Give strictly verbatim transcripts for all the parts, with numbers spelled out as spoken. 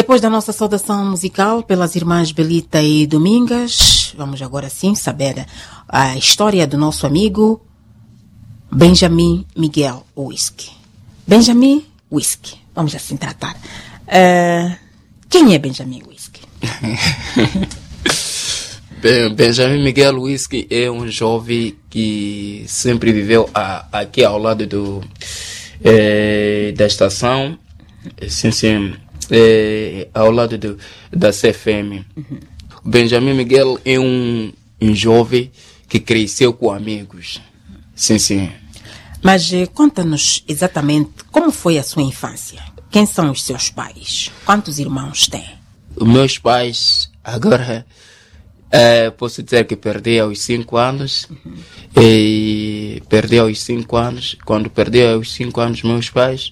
Depois da nossa saudação musical pelas irmãs Belita e Domingas, vamos agora sim saber a história do nosso amigo Benjamin Miguel Whisky. Benjamin Whisky, vamos assim tratar. Uh, quem é Benjamin Whisky? Benjamin Miguel Whisky é um jovem que sempre viveu a, aqui ao lado do, é, da estação, sim, sim, é, ao lado do, da C F M. Uhum. Benjamin Miguel é um, um jovem que cresceu com amigos. Sim, sim. Mas eh, conta-nos exatamente como foi a sua infância. Quem são os seus pais? Quantos irmãos tem? Os meus pais, agora, é, posso dizer que perdi aos cinco anos. Uhum. E perdi aos cinco anos. Quando perdi aos cinco anos meus pais,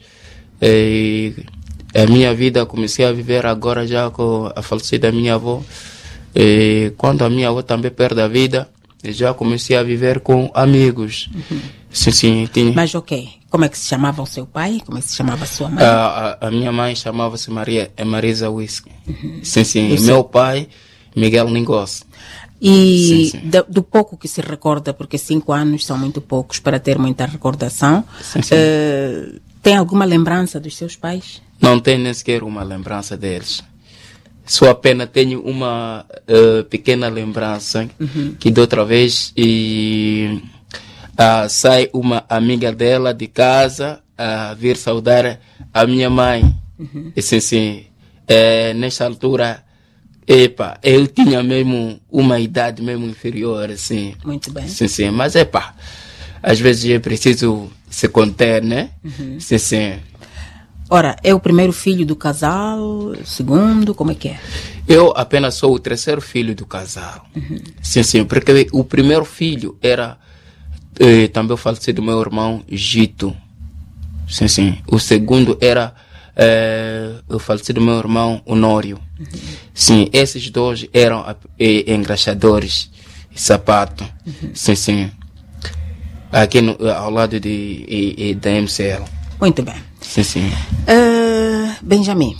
e a minha vida comecei a viver agora já com a falecida minha avó. E quando a minha avó também perde a vida, já comecei a viver com amigos. Uhum. Sim, sim, tinha... Mas ok, como é que se chamava o seu pai? Como é que se chamava a sua mãe? A, a, a minha mãe chamava-se Maria, é Marisa Whisky. Uhum. Sim, sim. E meu pai, Miguel Ningos. E sim, sim. Do, do pouco que se recorda, porque cinco anos são muito poucos para ter muita recordação, sim, sim. Uh, tem alguma lembrança dos seus pais? Não tenho nem sequer uma lembrança deles. Só apenas tenho uma uh, pequena lembrança, uhum. que de outra vez e, uh, sai uma amiga dela de casa a uh, vir saudar a minha mãe. Uhum. E sim, sim, é, nesta altura, epa, eu tinha mesmo uma idade mesmo inferior, assim. Muito bem. Sim, sim, mas epa, às vezes é preciso se conter, né? Uhum. Sim, sim. Ora, é o primeiro filho do casal, o segundo, como é que é? Eu apenas sou o terceiro filho do casal. Uhum. Sim, sim, porque o primeiro filho era eh, também o falecido meu irmão Gito. Sim, sim. O segundo era eh, o falecido meu irmão Honório. Uhum. Sim, esses dois eram eh, engraxadores e sapato. Uhum. Sim, sim. Aqui no, ao lado de, de, de, da M C L. Muito bem. Sim, sim. Uh, Benjamin,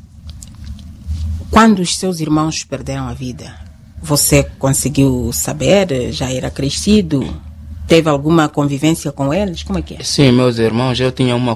quando os seus irmãos perderam a vida, você conseguiu saber? Já era crescido? Teve alguma convivência com eles? Como é que é? Sim, meus irmãos, eu tinha uma